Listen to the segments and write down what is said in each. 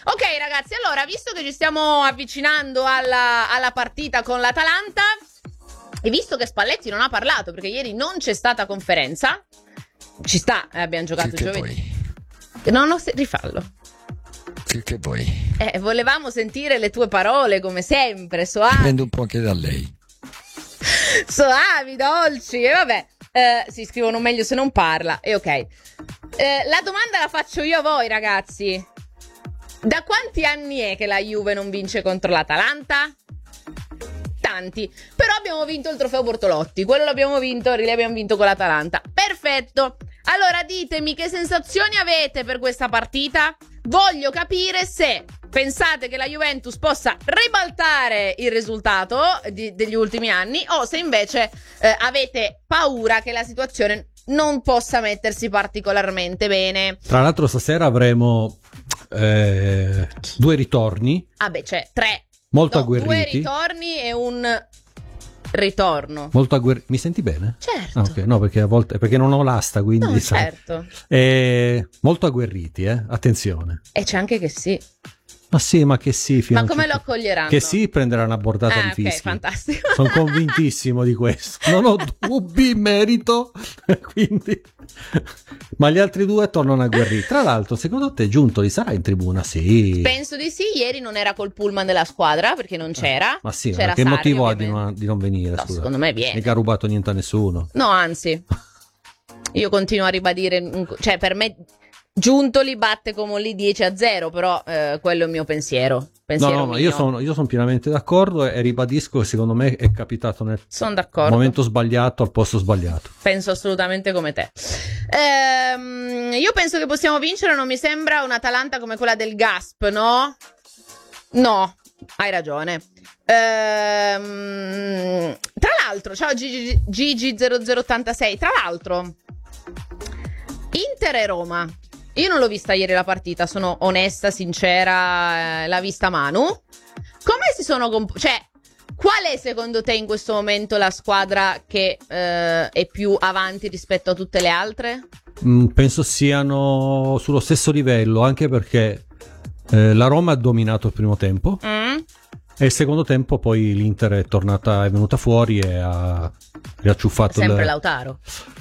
Ok ragazzi, allora visto che ci stiamo avvicinando alla partita con l'Atalanta e visto che Spalletti non ha parlato perché ieri non c'è stata conferenza, ci sta, abbiamo giocato Che giovedì. poi? No, rifallo. Che poi? Volevamo sentire le tue parole come sempre, soavi. Dipende un po' anche da lei. Soavi, dolci, e vabbè. Si scrivono meglio se non parla, e ok. La domanda la faccio io a voi, ragazzi. Da quanti anni è che la Juve non vince contro l'Atalanta? Tanti. Però abbiamo vinto il trofeo Bortolotti. Quello l'abbiamo vinto, l'abbiamo vinto con l'Atalanta. Perfetto. Allora ditemi che sensazioni avete per questa partita. Voglio capire se pensate che la Juventus possa ribaltare il risultato degli ultimi anni o se invece avete paura che la situazione non possa mettersi particolarmente bene. Tra l'altro stasera avremo 2 ritorni. Ah beh, c'è 3. Molto No, agguerriti. 2 ritorni e un ritorno. Molto agguerriti. Mi senti bene? Certo. Ah, ok. No, perché a volte perché non ho l'asta, quindi No, sai. certo. Molto agguerriti, attenzione. E c'è anche che sì. Ma sì, ma che sì. Fino Ma a un come lo certo- accoglieranno? Che sì, prenderà una bordata di ok, fischi. fantastico. Sono convintissimo di questo. Non ho dubbi in merito. Quindi. Ma gli altri 2 tornano agguerriti. Tra l'altro, secondo te Giuntoli sarà in tribuna? Sì. Penso di sì, ieri non era col pullman della squadra perché non c'era. Ma sì, c'era ma che Sarri, motivo ha di ovviamente. non venire? No, Scusa. secondo me viene. Mica ha rubato niente a nessuno. No, anzi, io continuo a ribadire, cioè per me Giuntoli batte come lì 10-0, però quello è il mio pensiero. No, ma io sono pienamente d'accordo e ribadisco che secondo me è capitato nel Sono d'accordo. momento sbagliato al posto sbagliato. Penso assolutamente come te. Io penso che possiamo vincere, non mi sembra un'Atalanta come quella del Gasp, no? No, hai ragione. Tra l'altro, ciao Gigi0086, tra l'altro, Inter e Roma. Io non l'ho vista ieri la partita, sono onesta, sincera, l'ha vista Manu. Come si sono cioè, qual è secondo te in questo momento la squadra che è più avanti rispetto a tutte le altre? Penso siano sullo stesso livello, anche perché la Roma ha dominato il primo tempo e il secondo tempo poi l'Inter è venuta fuori e ha riacciuffato Sempre Lautaro.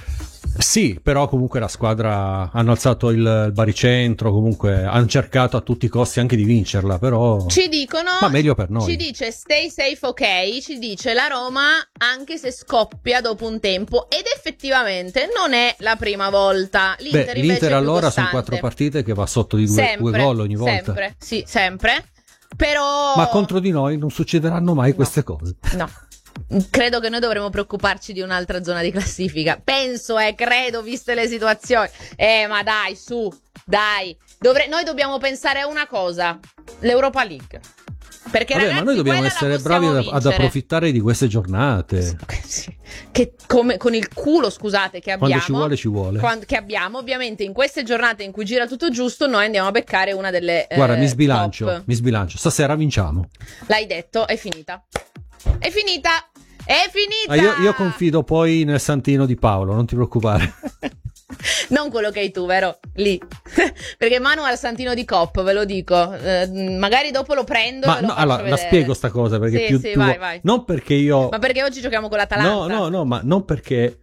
Sì, però comunque la squadra hanno alzato il baricentro, comunque hanno cercato a tutti i costi anche di vincerla, però Ci dicono, ma meglio per noi. Ci dice stay safe, ok, ci dice la Roma anche se scoppia dopo un tempo ed effettivamente non è la prima volta. L'Inter invece l'Inter è più allora sono costante. 4 partite che va sotto di 2 gol ogni volta. Sempre, sì, sempre. Però Ma contro di noi non succederanno mai queste cose. no. Credo che noi dovremmo preoccuparci di un'altra zona di classifica. Penso, credo, viste le situazioni. Ma dai, su, dai. Noi dobbiamo pensare a una cosa: l'Europa League. Perché Vabbè, ragazzi, ma noi dobbiamo quella la essere bravi possiamo ad vincere. approfittare di queste giornate. Sì. Che come con il culo, scusate, che abbiamo. Quando ci vuole, ci vuole. Che abbiamo, ovviamente, in queste giornate in cui gira tutto giusto, noi andiamo a beccare una delle. Guarda, mi top. sbilancio. Stasera vinciamo. L'hai detto, è finita. È finita. È finita. Io confido poi nel santino di Paolo, non ti preoccupare. Non quello che hai tu, vero? Lì. Perché Manu ha il santino di Cop, ve lo dico. Magari dopo lo prendo. Ma e lo no, faccio allora la vedere. spiego sta cosa perché Sì, vai. non perché io Ma perché oggi giochiamo con l'Atalanta? No, ma non perché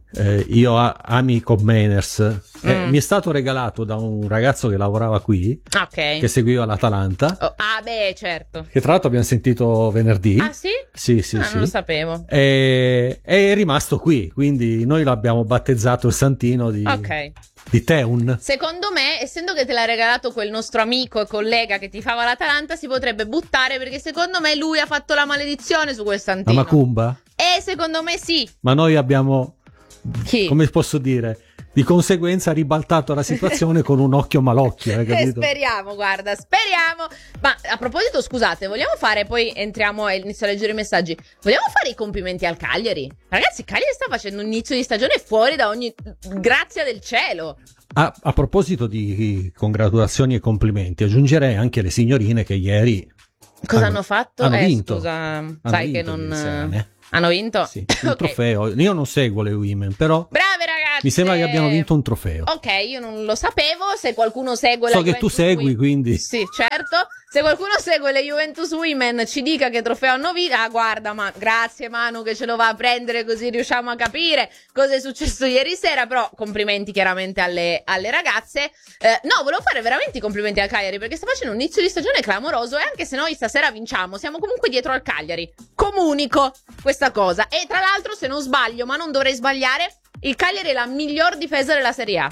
io ami Cobb Manners. Mi è stato regalato da un ragazzo che lavorava qui, Ok. che seguiva l'Atalanta, beh, certo. che tra l'altro abbiamo sentito venerdì. Ah, sì? Sì. Non lo sapevo. E è rimasto qui, quindi noi l'abbiamo battezzato il santino di Teun. Secondo me, essendo che te l'ha regalato quel nostro amico e collega che ti fava l'Atalanta, si potrebbe buttare perché secondo me lui ha fatto la maledizione su quel La santino. Macumba? Secondo me sì. Ma noi abbiamo, Chi? come posso dire, di conseguenza ribaltato la situazione con un occhio malocchio, hai capito? Speriamo, guarda, speriamo. Ma a proposito, scusate, vogliamo fare, poi entriamo e inizio a leggere i messaggi. Vogliamo fare i complimenti al Cagliari? Ragazzi, Cagliari sta facendo un inizio di stagione fuori da ogni grazia del cielo. A proposito di congratulazioni e complimenti, aggiungerei anche le signorine che ieri Cosa hanno fatto? Hanno vinto. Scusa, Hanno sai che vinto non ieri sera, hanno vinto? Sì, il Ok. trofeo. Io non seguo le women, però Brave ragazzi! ragazze. Mi sembra che abbiano vinto un trofeo. Ok, io non lo sapevo. Se qualcuno segue So che tu segui, quindi. Sì, certo. Se qualcuno segue le Juventus Women, ci dica che trofeo hanno vinto. Ah, guarda, ma grazie Manu che ce lo va a prendere, così riusciamo a capire cosa è successo ieri sera. Però complimenti chiaramente alle ragazze. No, volevo fare veramente i complimenti al Cagliari, perché sta facendo un inizio di stagione clamoroso, e anche se noi stasera vinciamo, siamo comunque dietro al Cagliari. Comunico questa cosa. E tra l'altro, se non sbaglio, ma non dovrei sbagliare, il Cagliari è la miglior difesa della Serie A.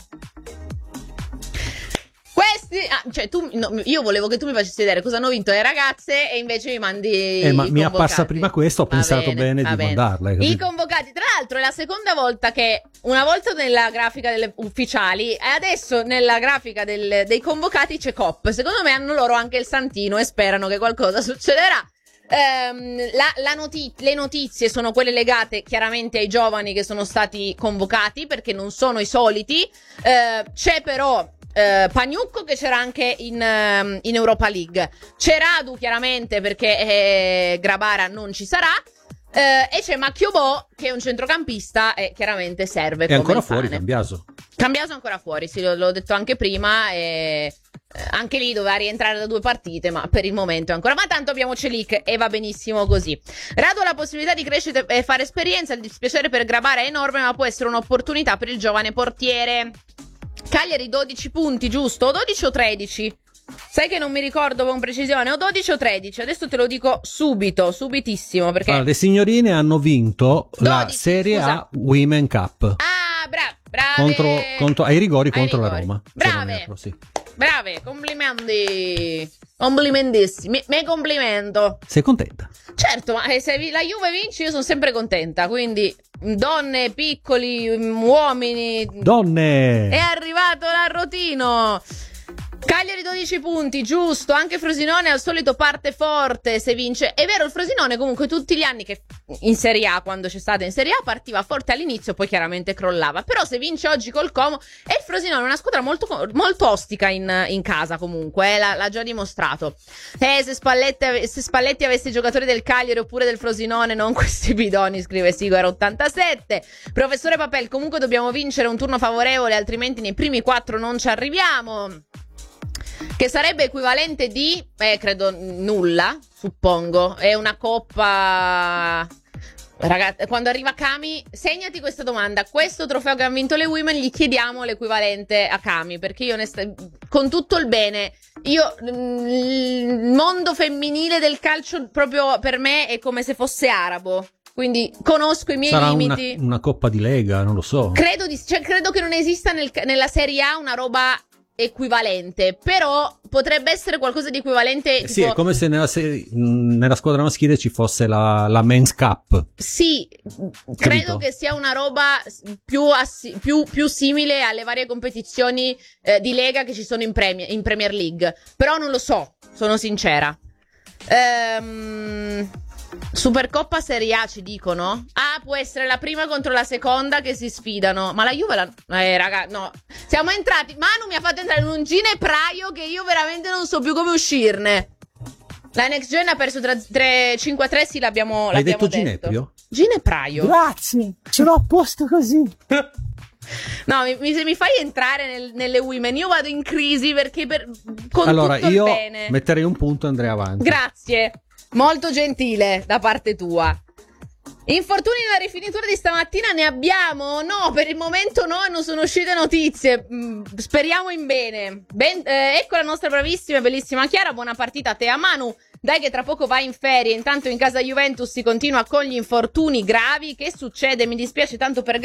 Io volevo che tu mi facessi vedere cosa hanno vinto le ragazze, e invece mi mandi ma i mi convocati. appassa prima questo, ho pensato bene di mandarla. I convocati, tra l'altro, è la seconda volta che, una volta nella grafica delle ufficiali e adesso nella grafica dei convocati c'è Cop. Secondo me hanno loro anche il santino e sperano che qualcosa succederà. Le notizie sono quelle legate chiaramente ai giovani che sono stati convocati, perché non sono i soliti. C'è però Pagnucco, che c'era anche in Europa League. C'è Radu chiaramente, perché Grabara non ci sarà. E c'è Macchiobò, che è un centrocampista e chiaramente serve è come ancora il pane. fuori Cambiaso Cambiaso è ancora fuori, sì, l'ho detto anche prima, e anche lì doveva rientrare da 2 partite, ma per il momento è ancora. Ma tanto abbiamo Celic e va benissimo così. Radu ha la possibilità di crescere e fare esperienza. Il dispiacere per Grabara è enorme, ma può essere un'opportunità per il giovane portiere. Cagliari 12 punti, giusto? O 12 o 13? Sai che non mi ricordo con precisione, o 12 o 13, adesso te lo dico subitissimo, perché... Allora, le signorine hanno vinto 12, la Serie A Women Cup. Ah, brave! Contro ai rigori contro la Roma. Brave! Brave, complimentissimi, mi complimento. Sei contenta? Certo, ma se la Juve vince io sono sempre contenta, quindi donne, piccoli, uomini... Donne! È arrivato l'arrotino! Cagliari 12 punti, giusto, anche Frosinone al solito parte forte se vince. È vero, il Frosinone comunque tutti gli anni che in Serie A, quando c'è stata in Serie A, partiva forte all'inizio, poi chiaramente crollava. Però se vince oggi col Como, e il Frosinone è una squadra molto, molto ostica in casa comunque, l'ha già dimostrato. Se Spalletti avesse i giocatori del Cagliari oppure del Frosinone, non questi bidoni, scrive Sigor87. Professore Papel, comunque dobbiamo vincere un turno favorevole, altrimenti nei primi 4 non ci arriviamo. Che sarebbe equivalente di, credo nulla, suppongo. È una coppa. Ragazzi, quando arriva Kami, segnati questa domanda. Questo trofeo che hanno vinto le Women gli chiediamo l'equivalente a Kami, perché io con tutto il bene, il mondo femminile del calcio proprio per me è come se fosse arabo. Quindi conosco i miei limiti. Una coppa di Lega, non lo so. Credo che non esista nella Serie A una roba equivalente, però potrebbe essere qualcosa di equivalente. Sì, è come se nella squadra maschile ci fosse la Men's Cup. Sì, credo che sia una roba più simile alle varie competizioni di Lega che ci sono in Premier League, però non lo so, sono sincera. Supercoppa Serie A ci dicono? Ah, può essere la prima contro la seconda che si sfidano. Ma la Juve raga, no. Siamo entrati. Manu mi ha fatto entrare in un ginepraio che io veramente non so più come uscirne. La Next Gen ha perso 5-3, sì, l'abbiamo detto. Gineprio? Ginepraio. Grazie, ce l'ho a posto così. No, se mi fai entrare nelle Women, io vado in crisi perché con allora, tutto il bene. Io metterei un punto e andrei avanti. Grazie. Molto gentile da parte tua. Infortuni nella rifinitura di stamattina ne abbiamo? No, per il momento no, non sono uscite notizie. Speriamo in bene. Ecco la nostra bravissima e bellissima Chiara. Buona partita a te, a Manu. Dai che tra poco vai in ferie. Intanto in casa Juventus si continua con gli infortuni gravi. Che succede? Mi dispiace tanto per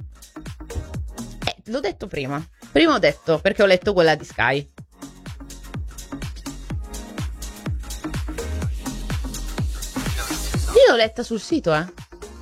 l'ho detto prima. Prima ho detto, perché ho letto quella di Sky. Io l'ho letta sul sito, Ah,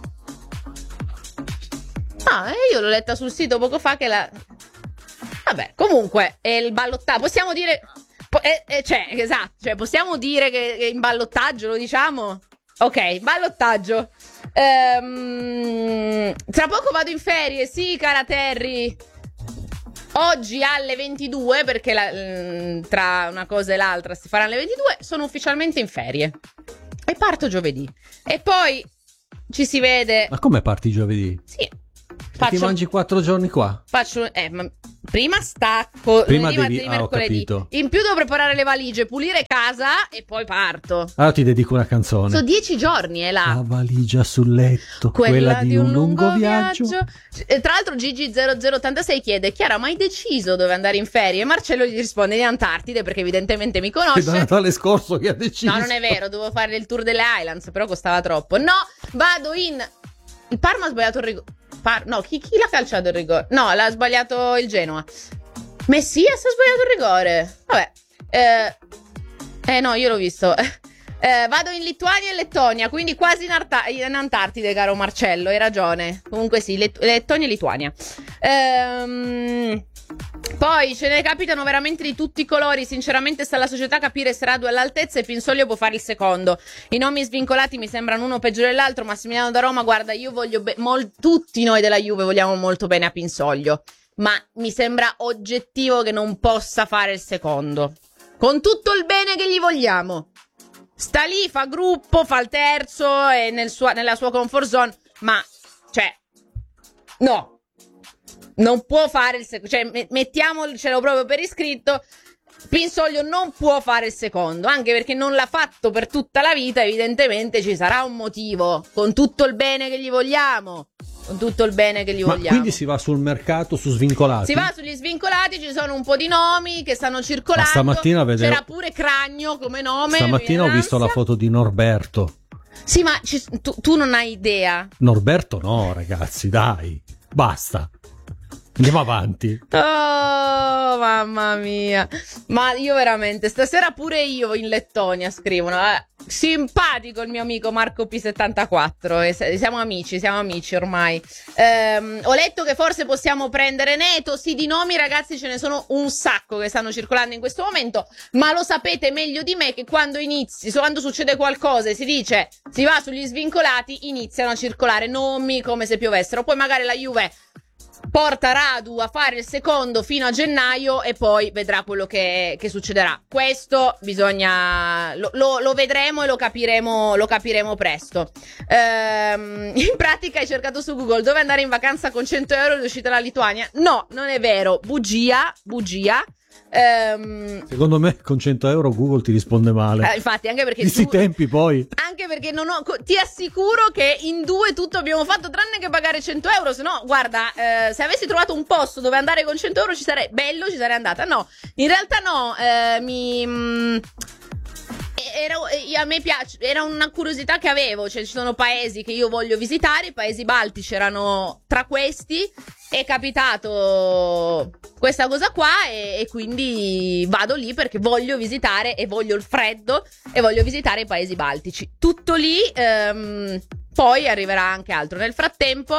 io l'ho letta sul sito poco fa che Vabbè, comunque, è il ballottaggio. Possiamo dire... esatto, cioè possiamo dire che è in ballottaggio, lo diciamo? Ok, ballottaggio. Tra poco vado in ferie, sì, cara Terry. Oggi alle 22, perché tra una cosa e l'altra si faranno alle 22, sono ufficialmente in ferie. E parto giovedì. E poi ci si vede. Ma come parti giovedì? Sì. Ti mangi 4 giorni qua? Ma prima stacco, Prima lunedì, devi... martedì, mercoledì. Capito. In più devo preparare le valigie, pulire casa e poi parto. Allora ti dedico una canzone. Sono 10 giorni, è là. La valigia sul letto, quella di un lungo viaggio. Tra l'altro Gigi0086 chiede: Chiara, ma hai deciso dove andare in ferie? E Marcello gli risponde: in Antartide, perché evidentemente mi È conosce. da Natale scorso che ha deciso. No, non è vero, dovevo fare il tour delle Highlands, però costava troppo. No, vado in... Il Parma ha sbagliato il rigore. No, chi l'ha calciato il rigore? No, l'ha sbagliato il Genoa. Messias ha sbagliato il rigore. Vabbè. No, io l'ho visto. Vado in Lituania e Lettonia, quindi quasi in Antartide, caro Marcello, hai ragione. Comunque sì, Lettonia e Lituania. Poi ce ne capitano veramente di tutti i colori. Sinceramente sta alla società capire se Radu è all'altezza e Pinsoglio può fare il secondo. I nomi svincolati mi sembrano uno peggio dell'altro. Massimiliano da Roma, guarda, io voglio tutti noi della Juve vogliamo molto bene a Pinsoglio, ma mi sembra oggettivo che non possa fare il secondo, con tutto il bene che gli vogliamo. Sta lì, fa gruppo, fa il terzo e nella sua comfort zone, ma cioè no, non può fare il secondo. Cioè, mettiamocelo proprio per iscritto: Pinsoglio non può fare il secondo, anche perché non l'ha fatto per tutta la vita. Evidentemente ci sarà un motivo, con tutto il bene che gli vogliamo. Con tutto il bene che gli vogliamo. Quindi si va sul mercato su svincolati? Si va sugli svincolati, ci sono un po' di nomi che stanno circolando. Ma stamattina c'era pure Cragno come nome. Stamattina ho visto la foto di Norberto. Sì, ma tu non hai idea. Norberto no, ragazzi, dai, basta. Andiamo avanti. Oh, mamma mia. Ma io veramente, stasera pure io in Lettonia scrivono. Simpatico il mio amico Marco P74. Siamo amici ormai. Ho letto che forse possiamo prendere Neto. Sì, di nomi, ragazzi, ce ne sono un sacco che stanno circolando in questo momento. Ma lo sapete meglio di me che quando succede qualcosa e si dice si va sugli svincolati, iniziano a circolare nomi come se piovessero. Poi magari la Juve porta Radu a fare il secondo fino a gennaio e poi vedrà quello che succederà. Questo bisogna lo vedremo e lo capiremo presto. In pratica hai cercato su Google dove andare in vacanza con 100 euro ed è uscita la Lituania. No, non è vero, bugia. Secondo me con 100 euro Google ti risponde male. Infatti, anche perché questi tempi poi. Anche perché ti assicuro che in 2 tutto abbiamo fatto tranne che pagare 100 euro. Se no, guarda, se avessi trovato un posto dove andare con 100 euro ci sarei andata. No, in realtà no. A me piace, era una curiosità che avevo, cioè ci sono paesi che io voglio visitare, i paesi baltici erano tra questi, è capitato questa cosa qua e quindi vado lì perché voglio visitare e voglio il freddo e voglio visitare i paesi baltici. Tutto lì, poi arriverà anche altro. Nel frattempo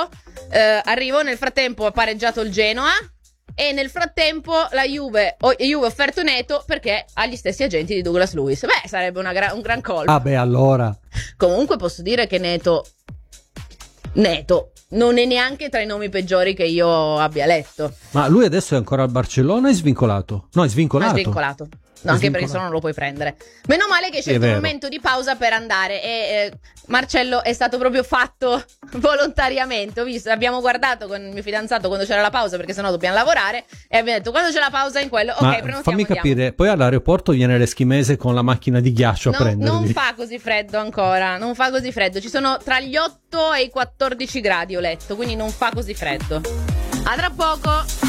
ha pareggiato il Genoa. E nel frattempo la Juve ha offerto Neto perché ha gli stessi agenti di Douglas Luiz. Beh, sarebbe un gran colpo. Ah beh, allora. Comunque posso dire che Neto non è neanche tra i nomi peggiori che io abbia letto. Ma lui adesso è ancora al Barcellona o è svincolato? No, è svincolato. È svincolato. No, anche perché sennò non lo puoi prendere. Meno male che c'è un momento di pausa per andare. E Marcello è stato proprio fatto volontariamente. Ho visto, abbiamo guardato con il mio fidanzato quando c'era la pausa, perché sennò dobbiamo lavorare. E abbiamo detto quando c'è la pausa in quello. Ma ok, prenotiamo. Fammi capire, poi all'aeroporto viene l'Eschimese con la macchina di ghiaccio a prenderli. Non fa così freddo ancora. Non fa così freddo. Ci sono tra gli 8 e i 14 gradi, ho letto. Quindi non fa così freddo. A tra poco.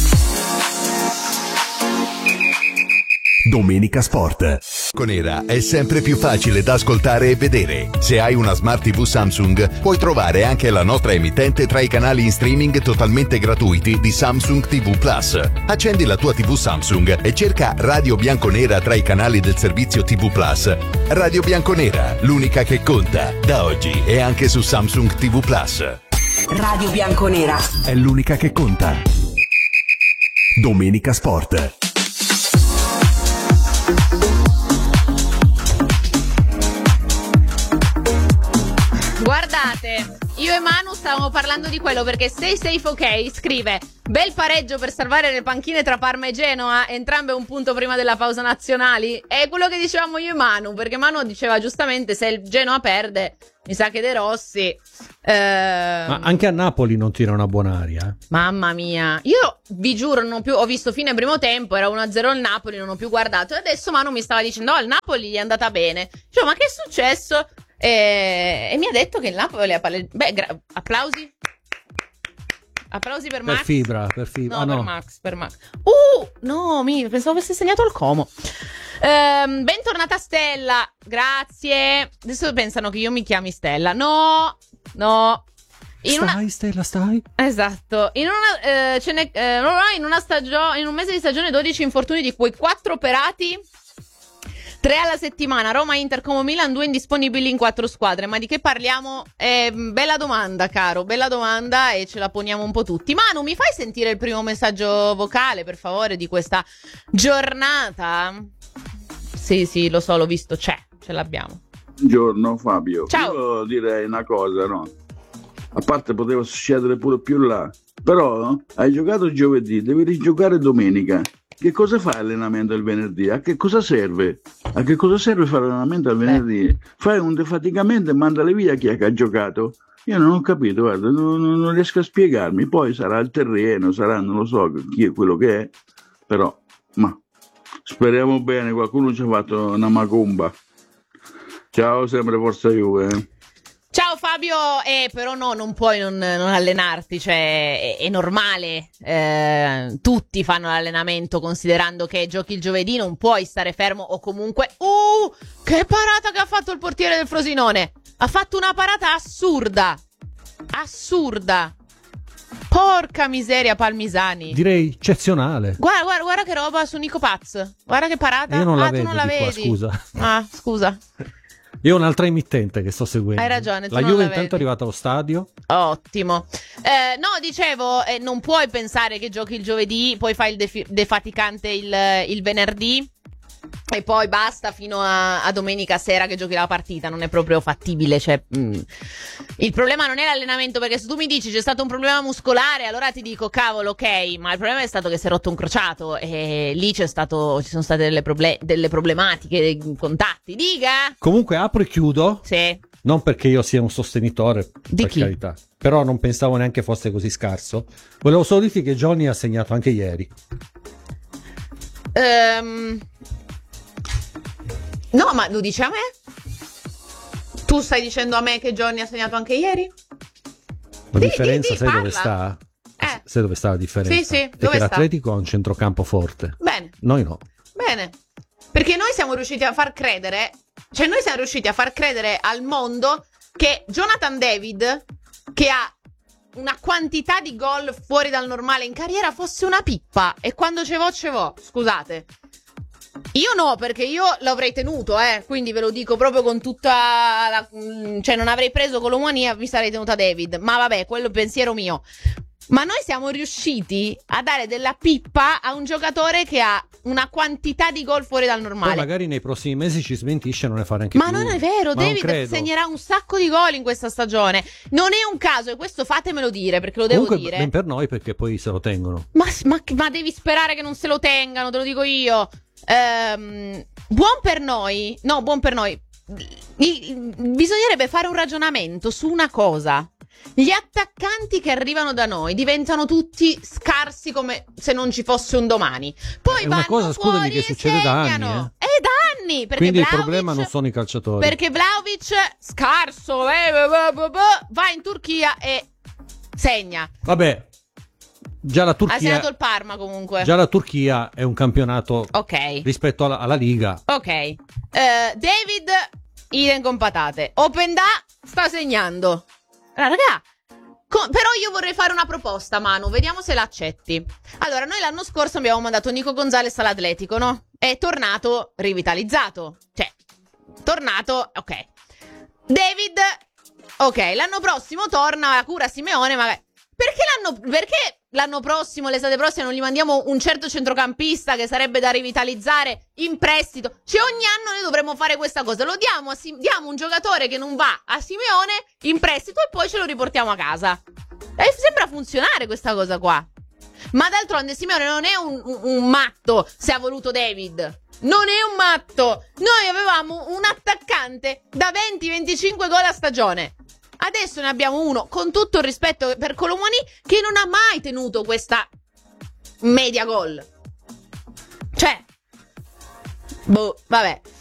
Domenica Sport. Con Era è sempre più facile da ascoltare e vedere. Se hai una Smart TV Samsung, puoi trovare anche la nostra emittente tra i canali in streaming totalmente gratuiti di Samsung TV Plus. Accendi la tua TV Samsung e cerca Radio Bianconera tra i canali del servizio TV Plus. Radio Bianconera, l'unica che conta, da oggi e anche su Samsung TV Plus. Radio Bianconera è l'unica che conta. Domenica Sport. Guardate, io e Manu stavamo parlando di quello perché Stay Safe OK scrive: Bel pareggio per salvare le panchine tra Parma e Genoa, entrambe un punto prima della pausa nazionali. È quello che dicevamo io e Manu, perché Manu diceva giustamente se il Genoa perde, mi sa che De Rossi... Ma anche a Napoli non tira una buona aria. Mamma mia, io vi giuro non ho più, ho visto fine primo tempo, era 1-0 il Napoli, non ho più guardato, e adesso Manu mi stava dicendo il Napoli gli è andata bene. Dicevo, ma che è successo? E mi ha detto che il Napoli ha applausi per Max. Per fibra. No, per Max. No, pensavo avesse segnato il Como. Bentornata Stella, grazie. Adesso pensano che io mi chiami Stella. No. Stella, stai? Esatto. In un mese di stagione 12 infortuni, di cui 4 operati, 3 alla settimana. Roma, Inter, Como, Milan, 2 indisponibili in 4 squadre. Ma di che parliamo? Bella domanda, caro, bella domanda, e ce la poniamo un po' tutti. Manu, mi fai sentire il primo messaggio vocale, per favore, di questa giornata? Sì, lo so, l'ho visto, ce l'abbiamo. Buongiorno Fabio. Ciao. Io direi una cosa, no? A parte poteva succedere pure più là, però hai giocato giovedì, devi rigiocare domenica. Che cosa fa allenamento il venerdì? A che cosa serve? A che cosa serve fare allenamento al venerdì? Fai un defaticamento e mandale via chi è che ha giocato. Io non ho capito, guarda, non riesco a spiegarmi. Poi sarà il terreno, non lo so chi è quello che è, però, ma speriamo bene, qualcuno ci ha fatto una macumba. Ciao, sempre Forza Juve. Ciao Fabio, però no, non puoi non allenarti, cioè è normale, tutti fanno l'allenamento considerando che giochi il giovedì, non puoi stare fermo o comunque... che parata che ha fatto il portiere del Frosinone! Ha fatto una parata assurda! Porca miseria, Palmisani! Direi eccezionale. Guarda che roba su Nico Paz, guarda che parata! Io non la vedo tu non la di qua, vedi? scusa. Ah, scusa. Io ho un'altra emittente che sto seguendo. Hai ragione, tu la non Juve la intanto vedi. è arrivata allo stadio. Ottimo. No, dicevo, non puoi pensare che giochi il giovedì, poi fai il defaticante il venerdì e poi basta fino a domenica sera che giochi la partita. Non è proprio fattibile, cioè, il problema non è l'allenamento, perché se tu mi dici c'è stato un problema muscolare, allora ti dico cavolo, ok, ma il problema è stato che si è rotto un crociato e lì ci sono state delle problematiche, dei contatti. Diga! Comunque apro e chiudo. Sì. Non perché io sia un sostenitore, Di per chi? carità, però non pensavo neanche fosse così scarso. Volevo solo dirti che Johnny ha segnato anche ieri. No, ma lo dici a me? Tu stai dicendo a me che Johnny ha segnato anche ieri? La differenza, sai parla. dove sta? Eh. Sai dove sta la differenza? Sì, È dove che sta? l'Atletico ha un centrocampo forte. Bene, Noi no. bene. Perché noi siamo riusciti a far credere, al mondo che Jonathan David, che ha una quantità di gol fuori dal normale in carriera, fosse una pippa. E quando ce vo, scusate. Io no, perché io l'avrei tenuto, quindi ve lo dico proprio con tutta la... Cioè non avrei preso Colomania, mi sarei tenuta David. Ma vabbè, quello è il pensiero mio. Ma noi siamo riusciti a dare della pippa a un giocatore che ha una quantità di gol fuori dal normale. Poi magari nei prossimi mesi ci smentisce e non ne fa neanche Ma più. non è vero, Ma non David credo. segnerà un sacco di gol in questa stagione. Non è un caso, e questo fatemelo dire, perché lo devo Comunque, dire. ben per noi, perché poi se lo tengono. Ma devi sperare che non se lo tengano, te lo dico io. Buon per noi. No, buon per noi. Bisognerebbe fare un ragionamento su una cosa. Gli attaccanti che arrivano da noi diventano tutti scarsi come se non ci fosse un domani. Poi È una vanno cosa, scusami, fuori che e succede da anni, segnano. È da anni. Perché Quindi il Vlahovic- problema non sono i calciatori. Perché Vlahovic, scarso, va in Turchia e segna. Vabbè, già la Ha segnato Turchia, il Parma comunque. già la Turchia è un campionato Ok. rispetto alla Liga. Ok. David, idem con patate. Openda sta segnando. Allora, raga, però io vorrei fare una proposta, Manu. Vediamo se la accetti. Allora, noi l'anno scorso abbiamo mandato Nico Gonzalez all'Atletico, no? È tornato rivitalizzato. Cioè, tornato, ok. David, ok. L'anno prossimo torna la cura Simeone, magari. Perché l'anno prossimo, l'estate prossima, non gli mandiamo un certo centrocampista che sarebbe da rivitalizzare in prestito? Cioè ogni anno noi dovremmo fare questa cosa. Lo diamo diamo un giocatore che non va a Simeone in prestito e poi ce lo riportiamo a casa. E sembra funzionare questa cosa qua. Ma d'altronde Simeone non è un matto se ha voluto David. Non è un matto. Noi avevamo un attaccante da 20-25 gol a stagione. Adesso ne abbiamo uno, con tutto il rispetto per Colomoni, che non ha mai tenuto questa media gol. Cioè, vabbè.